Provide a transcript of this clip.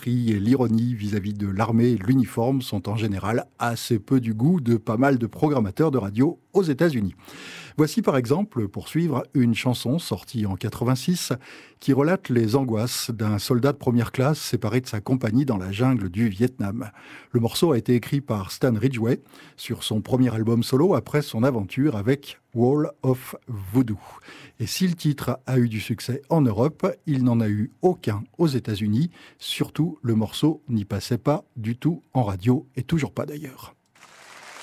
plaisanterie et l'ironie vis-à-vis de l'armée et de l'uniforme sont en général assez peu du goût de pas mal de programmateurs de radio aux États-Unis. Voici par exemple, pour suivre, une chanson sortie en 86 qui relate les angoisses d'un soldat de première classe séparé de sa compagnie dans la jungle du Vietnam. Le morceau a été écrit par Stan Ridgway sur son premier album solo après son aventure avec Wall of Voodoo. Et si le titre a eu du succès en Europe, il n'en a eu aucun aux États-Unis. Surtout, le morceau n'y passait pas du tout en radio et toujours pas d'ailleurs.